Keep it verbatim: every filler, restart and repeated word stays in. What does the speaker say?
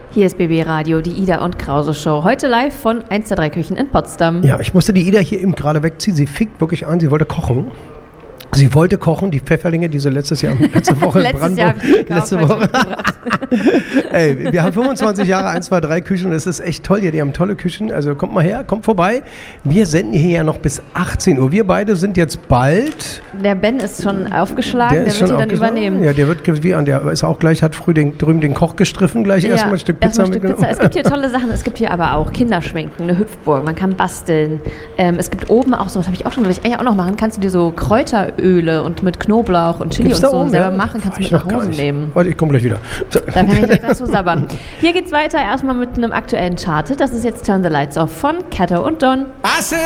Hier ist B B Radio, die Ida und Krause Show. Heute live von eins der drei Küchen in Potsdam. Ja, ich musste die Ida hier eben gerade wegziehen. Sie fickt wirklich an, sie wollte kochen. Sie wollte kochen, die Pfefferlinge, die sie letztes Jahr, letzte Woche in Brandenburg... Jahr gekauft, letzte Woche. Ey, wir haben fünfundzwanzig Jahre eins zwei drei Küchen. Das ist echt toll hier. Die haben tolle Küchen. Also kommt mal her, kommt vorbei. Wir senden hier ja noch bis achtzehn Uhr. Wir beide sind jetzt bald... Der Ben ist schon aufgeschlagen, der, der ist wird schon hier dann übernehmen. Ja, der wird wie an, der ist auch gleich, hat früh den, drüben den Koch gestriffen, gleich ja, erstmal ein Stück Pizza ein Stück mitgenommen. Pizza. Es gibt hier tolle Sachen. Es gibt hier aber auch Kinderschminken, eine Hüpfburg, man kann basteln. Ähm, es gibt oben auch so, was habe ich auch schon, will ich eigentlich auch noch machen, kannst du dir so Kräuteröle und mit Knoblauch und Chili Gibt's und so oben, selber ja? machen, kannst du mit Ich noch nach gar Hause nicht. nehmen. Warte, ich komme gleich wieder. So. Da kann ich gleich dazu sabbern. Hier geht's weiter erstmal mit einem aktuellen Charted. Das ist jetzt Turn the Lights Off von Kato und Don. I said